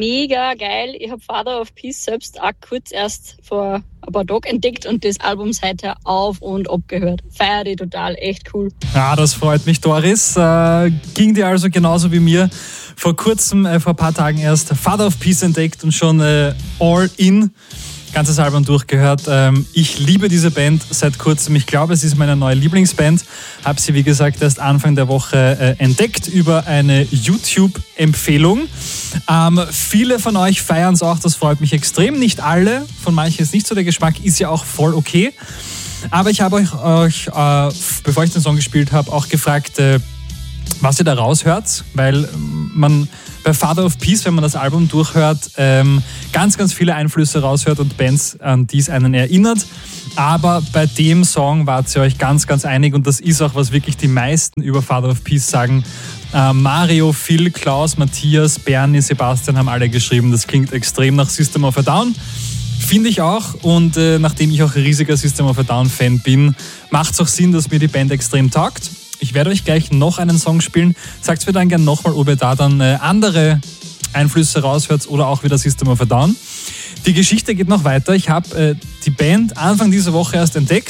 mega geil. Ich habe Father of Peace selbst auch kurz erst vor ein paar Tagen entdeckt und das Album seither auf und ab gehört. Feier die total, echt cool. Ja, das freut mich, Doris. Ging dir also genauso wie mir. Vor kurzem, vor ein paar Tagen erst Father of Peace entdeckt und schon all in. Ganzes Album durchgehört. Ich liebe diese Band seit kurzem. Ich glaube, es ist meine neue Lieblingsband. Habe sie, wie gesagt, erst Anfang der Woche entdeckt über eine YouTube-Empfehlung. Viele von euch feiern es auch, das freut mich extrem. Nicht alle, von manchen ist nicht so der Geschmack, ist ja auch voll okay. Aber ich habe euch bevor ich den Song gespielt habe, auch gefragt, was ihr da raushört, weil man bei Father of Peace, wenn man das Album durchhört, ganz, ganz viele Einflüsse raushört und Bands, an die es einen erinnert. Aber bei dem Song wart ihr euch ganz, ganz einig und das ist auch, was wirklich die meisten über Father of Peace sagen. Mario, Phil, Klaus, Matthias, Bernie, Sebastian haben alle geschrieben, das klingt extrem nach System of a Down. Finde ich auch und nachdem ich auch ein riesiger System of a Down-Fan bin, macht es auch Sinn, dass mir die Band extrem taugt. Ich werde euch gleich noch einen Song spielen. Sagt mir dann gerne nochmal, ob ihr da dann andere Einflüsse raushört oder auch wieder System of a Down. Die Geschichte geht noch weiter. Ich habe die Band Anfang dieser Woche erst entdeckt